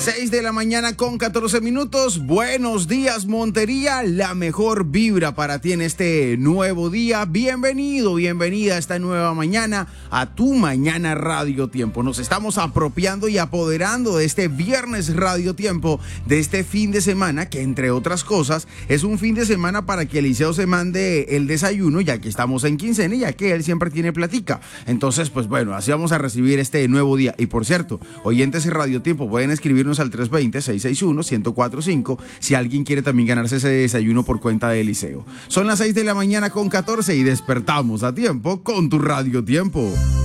6 de la mañana con 14 minutos. Buenos días, Montería. La mejor vibra para ti en este nuevo día. Bienvenido, bienvenida a esta nueva mañana, a tu Mañana Radio Tiempo. Nos estamos apropiando y apoderando de este viernes Radio Tiempo, de este fin de semana, que entre otras cosas es un fin de semana para que Eliseo se mande el desayuno, ya que estamos en quincena y ya que él siempre tiene platica. Entonces, pues bueno, así vamos a recibir este nuevo día. Y por cierto, oyentes de Radio Tiempo pueden escribirnos al 320-661-1045 si alguien quiere también ganarse ese desayuno por cuenta de Eliseo. Son las 6 de la mañana con 14 y despertamos a tiempo con tu Radio Tiempo.